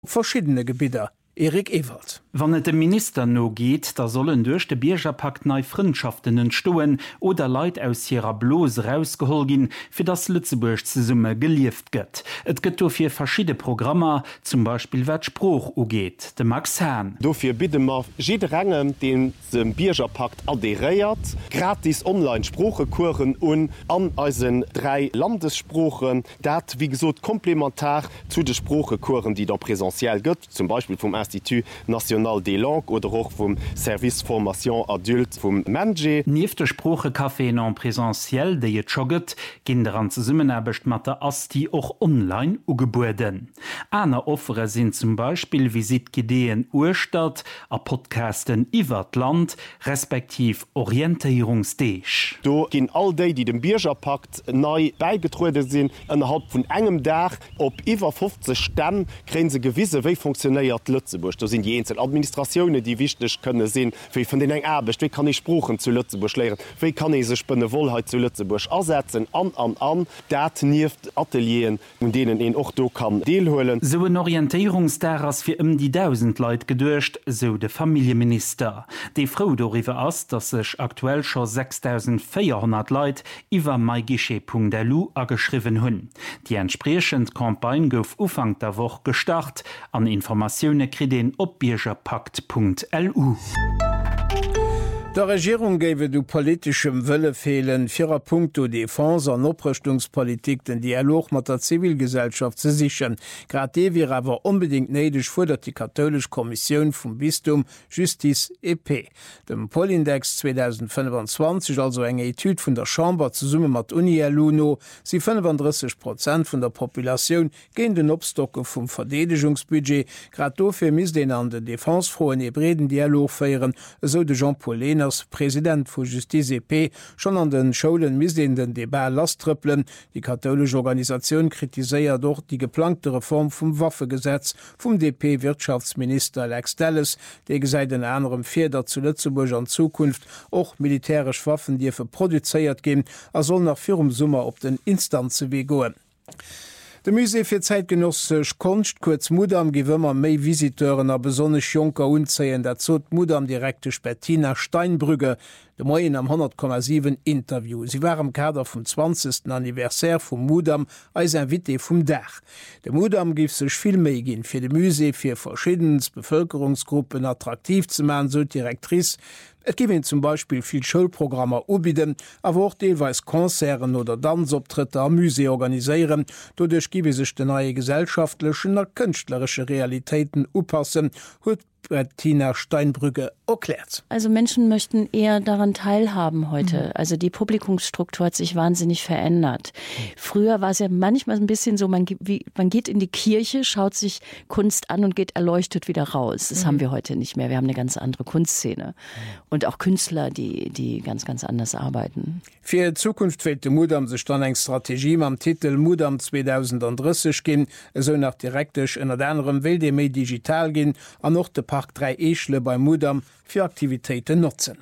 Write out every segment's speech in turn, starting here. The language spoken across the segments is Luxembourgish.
verschiedene Gebiete. Erik Ewald. Wann et dem Minister no geht, da sollen durch de Biergerpakt nei Freundschaften entstoen oder Leid aus ihrer Blos rausgehol gin, fir das Lützeburg ze Summe gelieft gëtt. Et gëtt dofir verschiedene Programmer, zum Beispiel wat Spruch ugeht. De Max Hahn. Dofir bitte ma jirangem den dem Biergerpakt adheriert, gratis Online-Spruchekuren an eisen 3 Landessprochen, dat wie gesot komplementar zu de Spruchekuren, die da präsentiell gëtt, zum Beispiel vom Institut National des Langues oder auch vom Service Formation Adult vom Menge. Nief der Spruchecafé non präsentiell, der je jogget, gehen daran zusammenarbecht mit der Asti auch online ugeboden. Andere Offere sind zum Beispiel Visitideen Urstadt, a Podcasten iwwer Land, respektiv Orientierungsdeeg. Do gehen all die dem Biergerpakt neu beigetreude sind, innerhalb von engem Dach, ob iwwer 50 Stämmen, kriegen sie gewisse, wie funktioniert Lützeburg. Da sind die einzelnen Administrationen, die wichtig können sehen, wie von den Erbecht, wie kann ich Spruchen zu Lützeburg lehren, wie kann ich sich eine Wohlheit zu Lützeburg ersetzen, an, dat nieft Atelieren, und denen ihn auch do kann deelholen. So ein Orientierungsdaras für die 1000 Leute gedurcht, so der Familienminister. Die Frau darüber ist, dass sich aktuell schon 6400 Leute über myguichet.lu angeschrieben haben. Die entsprechende Kampagne gouf Anfang der Woche gestartet, an Informationen kreden op biergerpakt.lu. Der Regierung gäbe du politischem Wille fehlen, 4 Punkte Defense an Oprüstungspolitik den Dialog mit der Zivilgesellschaft zu sichern. Gerade wäre aber unbedingt nötig, fordert die katholische Kommission vom Bistum Justice EP. Dem Pollindex 2025, also eine Etude von der Chambre zusammen mit UNILUNO, sie 35% von der Population gehen den Obstocken vom Verteidigungsbudget. Gerade dafür müssen den an den Defensefrohen hybriden Dialog feiern, so de Jean-Paul Lehner, als Präsident von Justice EP, schon an den Schulen müssen den Debat lastrüppeln. Die katholische Organisation kritisiert doch die geplante Reform vom Waffengesetz vom DP-Wirtschaftsminister Alex Dallas, der seit den anderen Feder zu Lützeburg in Zukunft auch militärische Waffen, die produziert gehen, er soll nach Firmensummer auf den Instanzen gehen. De Musee fir zeitgenössisch Kunst kurz Mudam gewëmmer méi Visiteuren a besonnech Junker unzeien, dat zot Mudam direkte Bettina Steinbrügge, de Moien am 100,7 Interview. Sie war am Kader vom 20. Anniversär vum Mudam als ein Witte vum Dach. De Mudam gif sech viel méi gin fir de Musee fir verschiedens Bevölkerungsgruppen attraktiv zu machen, so Direktrice. Et giwen zum Beispiel viel Schulprogrammer ubiden, awer auch deelweis Konzern oder Tanzoptritte am Musee organisieren, dodurch giwe sech de neue gesellschaftlichen a künstlerische Realitäten upassen, huet Bettina Steinbrügge erklärt. Also Menschen möchten eher daran teilhaben heute. Also die Publikumsstruktur hat sich wahnsinnig verändert. Früher war es ja manchmal ein bisschen so, man geht in die Kirche, schaut sich Kunst an und geht erleuchtet wieder raus. Das haben wir heute nicht mehr. Wir haben eine ganz andere Kunstszene. Und auch Künstler, die ganz, ganz anders arbeiten. Für die Zukunft fehlt dem Mudam sich dann eine Strategie am Titel Mudam 2030 gehen, so nach direktisch in der anderen Welt mehr digital gehen, und noch der Park 3 Eschle bei Mudam für Aktivitäten nutzen.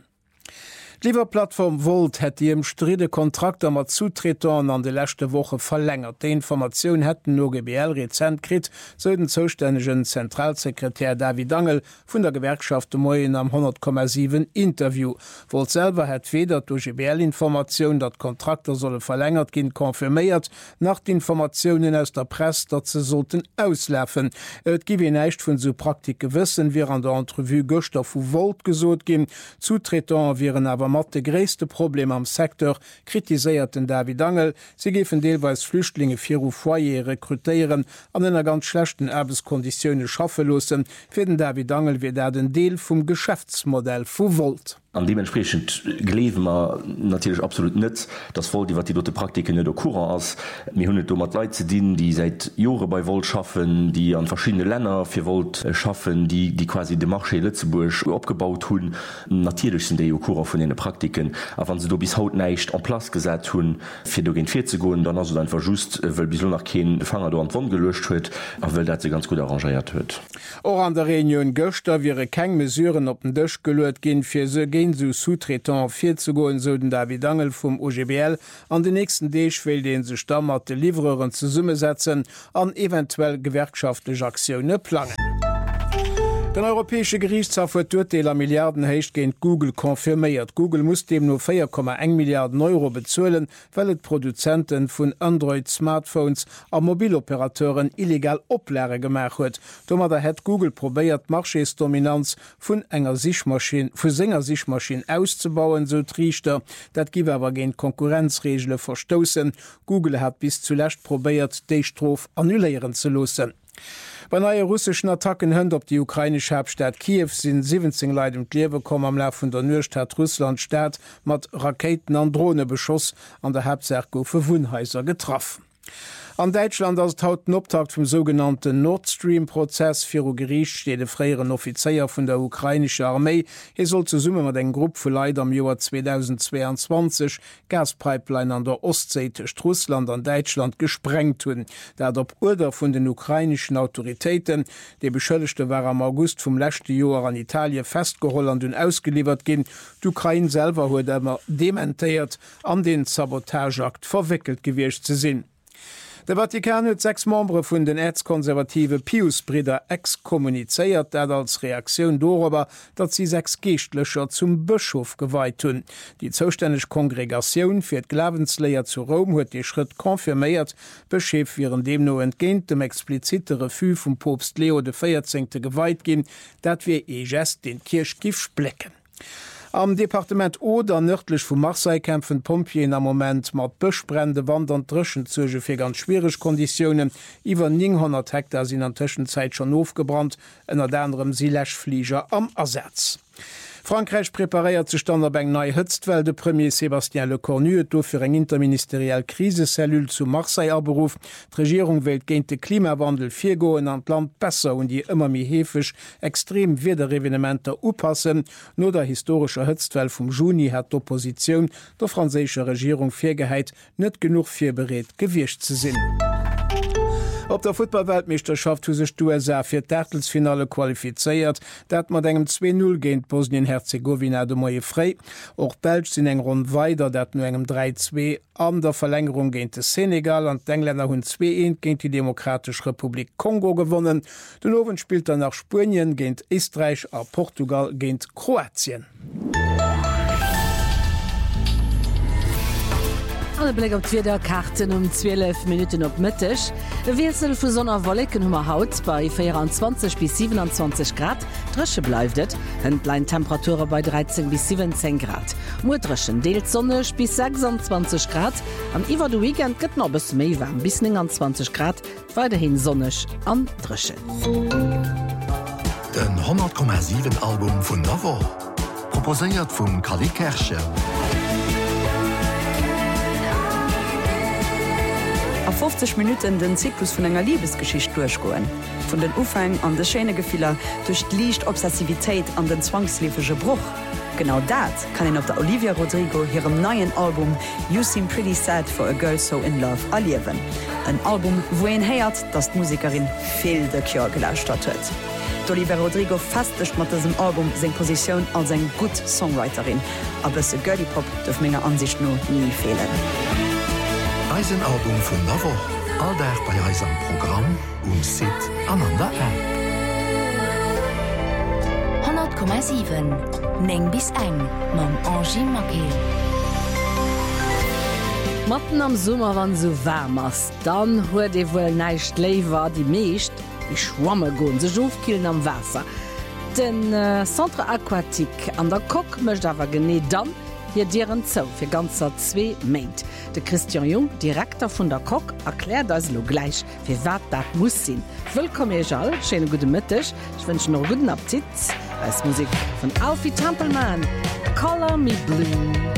Die Plattform Volt hat die im Stride Kontrakt am Zutretern an die letzte Woche verlängert. Die Information hätten nur GBL rezent gekriegt, so den zuständigen Zentralsekretär David Angel von der Gewerkschaft Moyen am 100,7 Interview. Volt selber hat weder durch GBL-Information, dass Kontrakte solle verlängert gehen, konfirmiert, nach den Informationen aus der Presse, dass sie sollten auslaufen. Es gibt nicht von so Praktik gewissen, wie an der Entrevue Gustav von Volt gesucht gehen. Zutretern wären aber mat de gréste Problem am Sektor, kritisierten David Angel, sie gefen deelweis Flüchtlinge fir Foyer rekrutéieren an ennner ganz schlechten Erbeskonditionne schaffelossen, fir den David Angel wie der den Deel vum Geschäftsmodell vu Volt. An dementsprechend gelewen wir natürlich absolut net, dass voll die die Praktiken net Kurrant ass. mir hunnet mat Leiit ze dienen, die seit Jore bei Volt schaffen, die an verschiedene Länder fir Volt schaffen, die quasi de Marché Lützeburg abgebaut hun. Natürlich sind der Kurrant von den Praktiken, aber wenn sie bis haut neicht an Platz gesät hun fir du gen 40 goen, dann hast du einfach just, weil bis nach kein Fanger do an Wand gelöscht huet, a weil dat ze ganz gut arrangiert huet. Auch an der Reunion Göster wäre keng mesureuren op den Dëch gelöet gin fir se gehen zu Sous-Traitant 4 zu goen so den David Angel vom OGBL an den nächsten Deeg will den se Stammer de Liefereuren zu Summe setzen an eventuell gewerkschaftliche Aktionen planen. Den Europäische Gerichtshof huet Urteiler Milliarden heicht géint Google konfirméiert. Google muss dem nur 4,1 Milliarden Euro bezzuelen, weil et Produzenten vun Android-Smartphones a Mobiloperateuren illegal opläre gemach huet. Dommer der het Google probéiert Marchesdominanz vun enger Sichmaschine auszubauen, so Trichter, dat giwe awer géint Konkurrenzregelle verstossen. Google hat bis zuletzt probéiert, déi Strof annuléieren ze losen. Bei neue russischen Attacken hënnt op die ukrainische Hauptstadt Kiew sind 17 Leid im Klewe kommen am Lauf von der Nürstadt Russland staat mat Raketen an Drohnebeschoss an der Hauptsache goufe Wohnhäuser getroffen. An Deutschland als hauten Optakt vom sogenannten Nord Stream-Prozess für Gericht steht de freieren Offizier von der ukrainische Armee. Hier soll zu Summe mit den Gruppe für Leid am Jahr 2022 Gaspipeline an der Ostsee zwischen Russland und Deutschland gesprengt wurden. Da op Order von den ukrainischen Autoritäten, die Beschuldigte war am August vom letzten Jahr an Italien festgeholt und ausgeliefert gehen. Die Ukraine selber wurde immer dementiert, an den Sabotageakt verwickelt gewesen zu sein. Der Vatikan hat 6 Membre vun den erzkonservative Piusbrider exkommunizeiert, dat als Reaktion darüber, dat sie 6 Geestlöcher zum Bischof geweiht hun. Die zuständige Kongregation für die Glaubenslehre zu Rom hat die Schritt konfirmiert, beschef während dem nur entgehend dem explizite Refus vom Papst Leo XIV. Geweiht gehen, dat wir Gest den Kirchgift blecken. Am Departement Oder nördlich vu Marseille kämpfen Pompien am Moment mat Bëchbrände wandern drschen zuge fir ganz schwierig Konditionen. Iwer 900 Hektar sind an Tschenzeit schon aufgebrannt, ennner anderem Silechflieger am Ersatz. Frankreich prepariert zu Standardbank neue Hütztwell. De Premier Sébastien Lecornu do für eng interministeriell Krisesellül zu Marseille aberuf. Die Regierung wählt gegen den Klimawandel 4 goen an Land besser und die immer mehr hefisch extrem Wetterevenementer upassen. Nur der historische Hütztwell vom Juni hat d'Opposition der französische Regierung vorgeheit, nicht genug vierberät gewircht zu sind. Op der Football-Weltmeisterschaft hu sech USA fir d'Ätelsfinale qualifiziert, dat mat engem 2-0 géint Bosnien-Herzegowina de Moie frei. Och Belg sinn eng rund weider, dat no engem 3-2 an der Verlängerung géint de Senegal an d'Engländer hunn 2-1 géint die Demokratische Republik Kongo gewonnen. Den Owen spielt er nach Spien géint Österreich a Portugal géint Kroatien. Alle Blick op wieder Karten 12 Minuten op Mittech. De Wesel vu Sonnerwolleken hummer Haut bei 24 bis 27 Grad. Drsche bleiftet, Hëndlein Temperature bei 13 bis 17 Grad. Mudreschen deelt sonnech bis 26 Grad. Am iwwer de Weekend gëtt noch bis méi warm bis 20 Grad, weiterhin sonnech an Drsche. Den 100,7 Album vun Navo, proposéiert vum Kali Kerche. Auf 50 Minuten den Zyklus vun enger Liebesgeschicht durchgoen. Von den Ufang an de Schänegefühler durch die Licht Obsessivitéit an den zwangsliefesche Bruch. Genau dat kann en op der Olivia Rodrigo ihrem neuen Album You Seem Pretty Sad for a Girl So in Love alliewen. Ein Album, wo en heiert, dat d Musikerin viel de Kjör gelauscht huet. Olivia Rodrigo festcht mat diesem Album seg Position als eng gut Songwriterin, aber se Girly Pop dürf ménger Ansicht nur nie fehlen. Eisenalbum vun Navo, alldag bei Eis am Programm und Sit an der App. 100,7 Neng bis eng mam Angie Maquet. Matten am Summer wann so wärm ass, dann huet de wuel neicht Leiwer die meescht, die Schwamme goen sech ofkillen am Wasser. Den Centre Aquatique an der Kok mecht awer gené dann, hier deren Zou fir ganzer 2 Meint. De Christian Jung, Direktor vun der Kok, erklärt as lo gleich, fir wat dat muss sinn. Willkommen all, schöne gute Mittag. Ich wünsche noch guten Appetit. Als Musik von Alfie Templeman, Color Me Blue.